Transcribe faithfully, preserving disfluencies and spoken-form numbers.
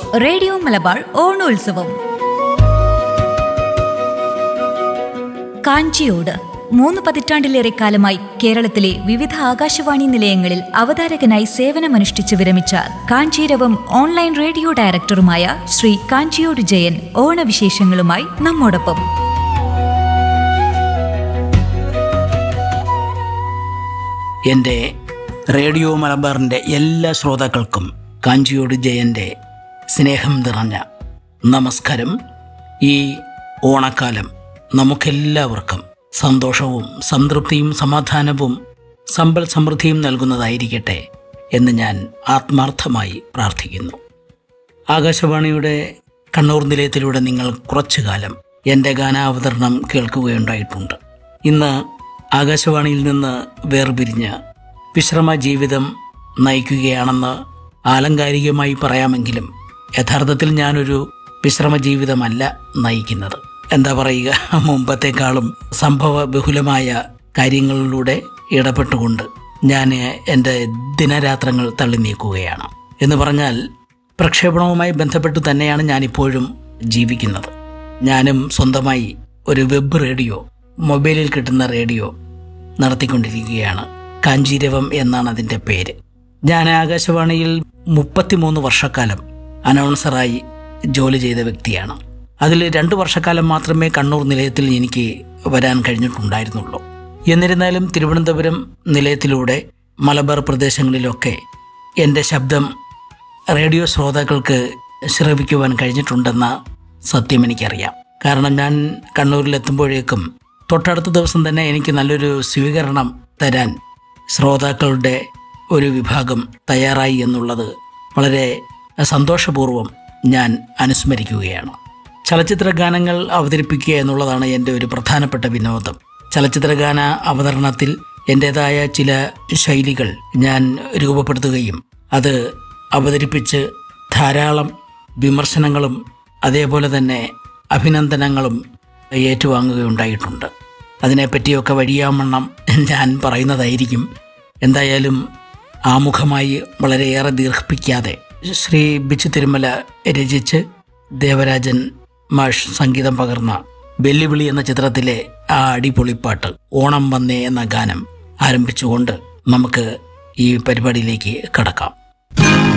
Radio Malabar ഓണോത്സവം. കാഞ്ചിയോട് മൂന്ന് പതിറ്റാണ്ടിലേറെ കാലമായി കേരളത്തിലെ വിവിധ ആകാശവാണി നിലയങ്ങളിൽ അവതാരകനായി സേവനമനുഷ്ഠിച്ചു വിരമിച്ച കാഞ്ചീരവം ഓൺലൈൻ റേഡിയോ ഡയറക്ടറുമായ ശ്രീ കാഞ്ചിയോട് ജയൻ ഓണവിശേഷങ്ങളുമായി നമ്മോടൊപ്പം. എൻ്റെ റേഡിയോ മലബാറിൻ്റെ എല്ലാ ശ്രോതാക്കൾക്കും കാഞ്ചിയോട് ജയൻ്റെ സ്നേഹം നിറഞ്ഞ നമസ്കാരം. ഈ ഓണക്കാലം നമുക്കെല്ലാവർക്കും സന്തോഷവും സംതൃപ്തിയും സമാധാനവും സമ്പൽ സമൃദ്ധിയും നൽകുന്നതായിരിക്കട്ടെ എന്ന് ഞാൻ ആത്മാർത്ഥമായി പ്രാർത്ഥിക്കുന്നു. ആകാശവാണിയുടെ കണ്ണൂർ നിലയത്തിലൂടെ നിങ്ങൾ കുറച്ചു കാലം എൻ്റെ ഗാനാവതരണം കേൾക്കുകയുണ്ടായിട്ടുണ്ട്. ഇന്ന് ആകാശവാണിയിൽ നിന്ന് വേർപിരിഞ്ഞ് വിശ്രമ ജീവിതം നയിക്കുകയാണെന്ന് ആലങ്കാരികമായി പറയാമെങ്കിലും യഥാർത്ഥത്തിൽ ഞാനൊരു വിശ്രമ ജീവിതമല്ല നയിക്കുന്നത്. എന്താ പറയുക, മുമ്പത്തെക്കാളും സംഭവ ബഹുലമായ കാര്യങ്ങളിലൂടെ ഇടപെട്ടുകൊണ്ട് ഞാൻ എൻ്റെ ദിനരാത്രങ്ങൾ തള്ളി നീക്കുകയാണ്. എന്ന് പറഞ്ഞാൽ പ്രക്ഷേപണവുമായി ബന്ധപ്പെട്ട് തന്നെയാണ് ഞാനിപ്പോഴും ജീവിക്കുന്നത്. ഞാനും സ്വന്തമായി ഒരു വെബ് റേഡിയോ, മൊബൈലിൽ കിട്ടുന്ന റേഡിയോ നടത്തിക്കൊണ്ടിരിക്കുകയാണ്. കാഞ്ചീരവം എന്നാണ് അതിൻ്റെ പേര്. ഞാൻ ആകാശവാണിയിൽ മുപ്പത്തിമൂന്ന് വർഷക്കാലം അനൗൺസറായി ജോലി ചെയ്ത വ്യക്തിയാണ്. അതിൽ രണ്ട് വർഷക്കാലം മാത്രമേ കണ്ണൂർ നിലയത്തിൽ എനിക്ക് വരാൻ കഴിഞ്ഞിട്ടുണ്ടായിരുന്നുള്ളൂ. എന്നിരുന്നാലും തിരുവനന്തപുരം നിലയത്തിലൂടെ മലബാർ പ്രദേശങ്ങളിലൊക്കെ എൻ്റെ ശബ്ദം റേഡിയോ ശ്രോതാക്കൾക്ക് ശ്രവിക്കുവാൻ കഴിഞ്ഞിട്ടുണ്ടെന്ന സത്യം എനിക്കറിയാം. കാരണം ഞാൻ കണ്ണൂരിലെത്തുമ്പോഴേക്കും തൊട്ടടുത്ത ദിവസം തന്നെ എനിക്ക് നല്ലൊരു സ്വീകരണം തരാൻ ശ്രോതാക്കളുടെ ഒരു വിഭാഗം തയ്യാറായി എന്നുള്ളത് വളരെ സന്തോഷപൂർവ്വം ഞാൻ അനുസ്മരിക്കുകയാണ്. ചലച്ചിത്ര ഗാനങ്ങൾ അവതരിപ്പിക്കുക എന്നുള്ളതാണ് എൻ്റെ ഒരു പ്രധാനപ്പെട്ട വിനോദം. ചലച്ചിത്രഗാന അവതരണത്തിൽ എൻ്റേതായ ചില ശൈലികൾ ഞാൻ രൂപപ്പെടുത്തുകയും അത് അവതരിപ്പിച്ച് ധാരാളം വിമർശനങ്ങളും അതേപോലെ തന്നെ അഭിനന്ദനങ്ങളും ഏറ്റുവാങ്ങുകയുണ്ടായിട്ടുണ്ട്. അതിനെപ്പറ്റിയൊക്കെ വഴിയാമണ്ണം ഞാൻ പറയുന്നതായിരിക്കും. എന്തായാലും ആമുഖമായി വളരെയേറെ ദീർഘിപ്പിക്കാതെ ശ്രീ ബിച്ചു തിരുമല രചിച്ച് ദേവരാജൻ മാഷ് സംഗീതം പകർന്ന വെല്ലുവിളി എന്ന ചിത്രത്തിലെ ആ അടിപൊളിപ്പാട്ട് ഓണം വന്നേ എന്ന ഗാനം ആരംഭിച്ചുകൊണ്ട് നമുക്ക് ഈ പരിപാടിയിലേക്ക് കടക്കാം.